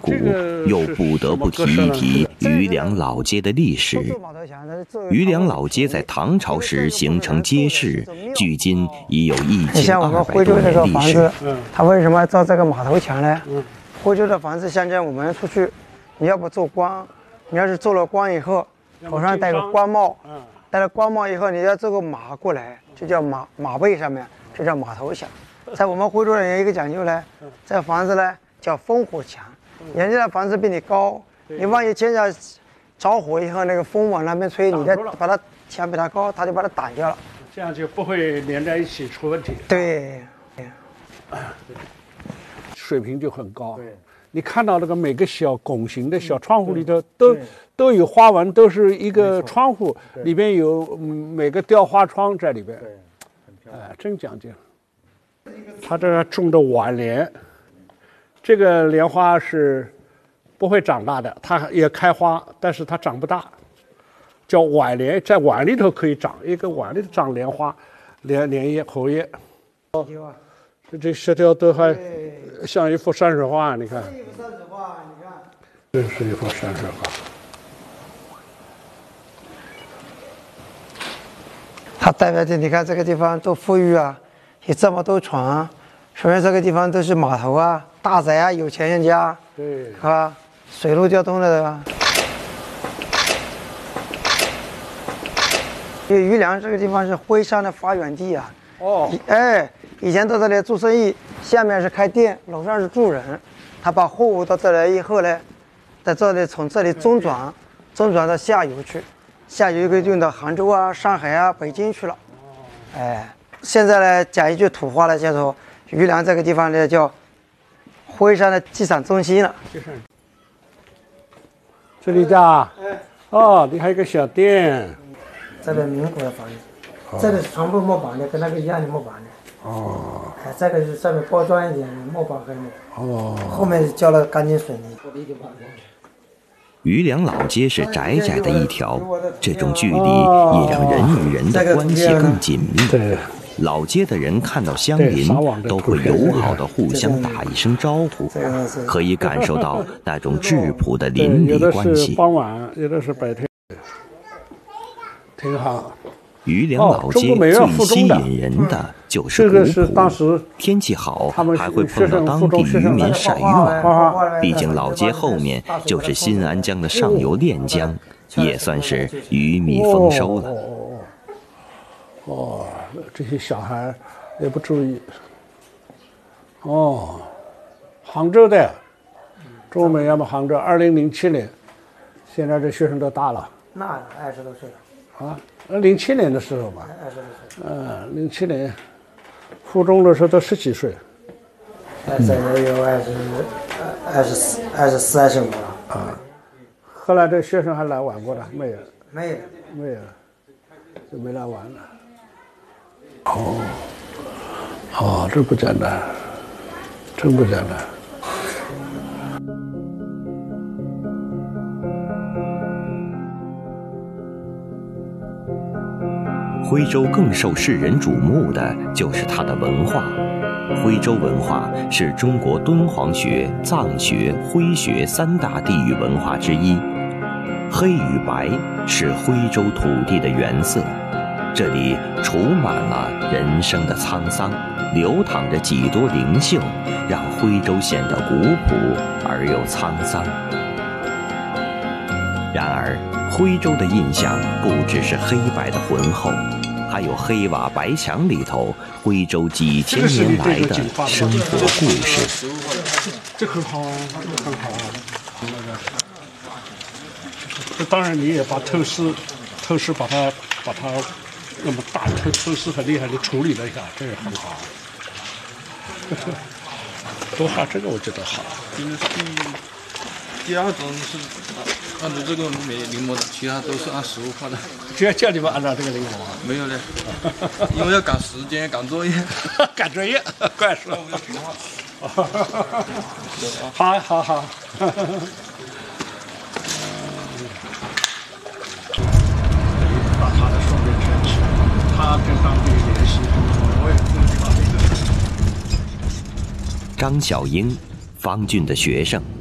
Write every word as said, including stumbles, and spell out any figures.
古，又不得不提一提余梁老街的历史。余梁老街在唐朝时形成街市，距今已有一千二百多年历史。 它为什么要造这个码头墙呢？徽州的房子，现在我们出去，你要不做官，你要是做了官以后，头上戴个官帽，戴了官帽以后，你要做个马过来，就叫马马背上面，这叫马头墙。在我们徽州人有一个讲究呢，这房子呢叫烽火墙，人家的房子比你高，你万一见着着火以后，那个风往那边吹，你再把它墙比它高，它就把它挡掉了， 这样就不会连在一起出问题。 对， 水平就很高。对，你看到那个每个小拱形的小窗户里头都都有花纹，都是一个窗户，里边有每个雕花窗在里边。对，哎，真讲究。他这种的晚莲，这个莲花是不会长大的，它也开花，但是它长不大，叫晚莲，在碗里头可以长，一个碗里头长莲花，莲莲叶、荷叶。哦，这这石条都还像一幅山水画，你看。这一幅山水画，你看。这是一幅山水画。 它代表着你看这个地方多富裕啊！有这么多床，说明这个地方都是码头啊、大宅啊、有钱人家，对，是吧？水陆交通的，对吧？因为余梁这个地方是徽商的发源地啊。哦。哎，以前到这里做生意，下面是开店，楼上是住人。他把货物到这来以后呢，在这里从这里中转，中转到下游去，下游可以运到杭州啊、上海啊、北京去了。哦。哎。现在呢，讲一句土话呢，叫做余梁这个地方呢叫徽商的集散中心了。 这里的，哎，哦，你还有个小店。 这个民国的房子，哦、这个是全部木板的，跟那个一样的木板的。哦。哎，这个是上面包装一点木板黑木。哦。后面浇了钢筋水泥。 余梁老街是窄窄的一条，这种距离也让人与人的关系更紧密。对。老街的人看到乡邻都会友好的互相打一声招呼，可以感受到那种质朴的邻里关系。 有的是傍晚，有的是白天，挺好。 余梁老街最吸引人的就是古朴，天气好还会碰到当地渔民晒渔网。毕竟老街后面就是新安江的上游练江，也算是鱼米丰收了。 哦，这些小孩也不注意。哦，杭州的，中美要么杭州，二零零七年，现在这学生都大了。 那二十多岁了。 啊，零七年的时候吧。二十多岁。嗯，零七年，附中的时候都十几岁。 现在有二十、二十四、二十四、二十五了。 啊，后来这学生还来玩过的没有？ 没有， 没有，就没来玩了。哦，哦，这不简单，真不简单。 徽州更受世人瞩目的就是它的文化。徽州文化是中国敦煌学、藏学、徽学三大地域文化之一。黑与白是徽州土地的原色。这里储满了人生的沧桑，流淌着几多灵秀，让徽州显得古朴而又沧桑。然而，徽州的印象不只是黑白的浑厚，还有黑瓦白墙里头徽州几千年来的生活故事。 这很好啊，这个很好啊。这当然你也把透视，透视把它把它。那么大透透视很厉害的处理了一下，这个很好。多画这个我觉得好。 这个是第第二种是按照这个没临摹的，其他都是按实物画的。 就要叫你们按照这个临摹吗？ 没有嘞，因为要赶时间、赶作业。 赶作业，怪说。好好好。把他的双面全起，他跟当地联系，我也不知道这个。 张小英，方俊的学生。